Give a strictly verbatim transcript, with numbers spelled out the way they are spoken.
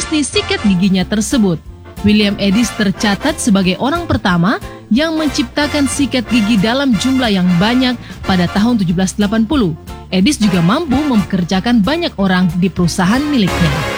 bisnis sikat giginya tersebut. William Eddis tercatat sebagai orang pertama yang menciptakan sikat gigi dalam jumlah yang banyak pada tahun tujuh belas delapan puluh. Eddis juga mampu mempekerjakan banyak orang di perusahaan miliknya.